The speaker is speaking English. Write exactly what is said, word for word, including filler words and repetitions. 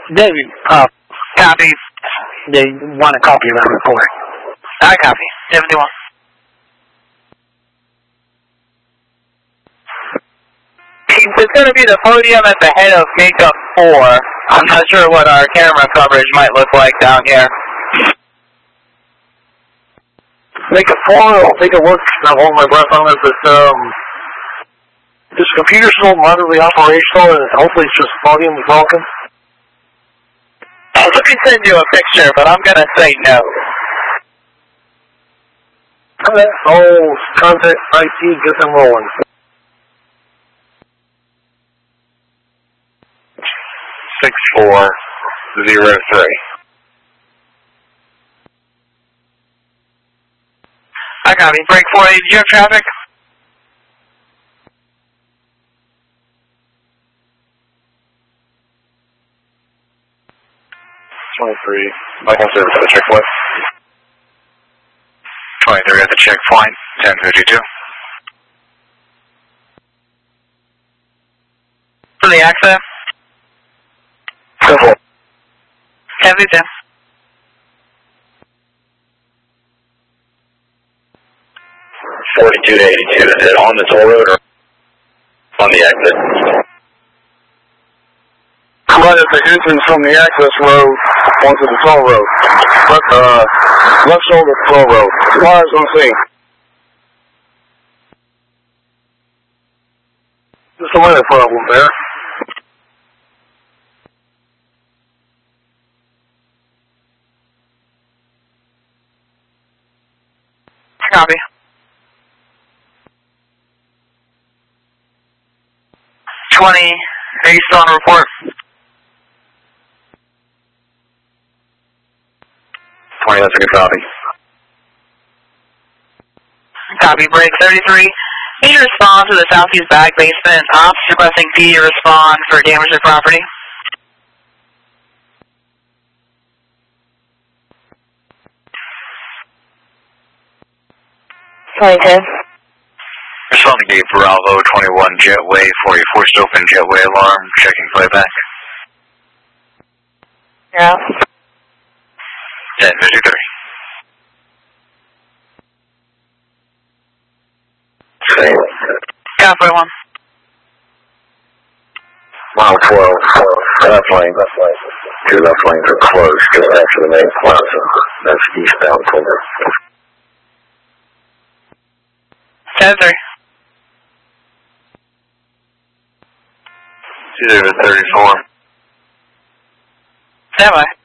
David, uh, copy. They want a copy of that report. I copy. seventy-one. It's going to be the podium at the head of makeup four. I'm not sure what our camera coverage might look like down here. Makeup four, I'll take a look. I'll hold my breath on it, but um, this computer's still moderately operational, and hopefully it's just volume is talking. Uh, let me send you a picture, but I'm going to say no. Okay, I'll contact I T, get them rolling. Six four zero three. I copy. Break four eight. Do you have traffic? Twenty-three. Vital service at the checkpoint. Twenty-three at the checkpoint. Ten fifty-two. For the access. Simple. ten fifty-two. Forty-two to eighty-two. Is it on the toll road or on the exit? Right at the entrance from the access road onto the toll road. Left, uh, left shoulder toll road. Cars on scene. Just a minor problem there. Copy. twenty, are you still on report? twenty, that's a good copy. Copy, break thirty-three. Need to respond to the southeast back basement. Ops requesting P to respond for damage to property. twenty-two. Responding to Bravo twenty-one Jetway for a forced open Jetway alarm. Checking playback. Yeah. ten fifty-three. Got forty-one. Mile twelve. Left lane. Left lane. Two left lanes are closed just after the main plaza. That's eastbound corner. ten three. Zero thirty-four. Stand by.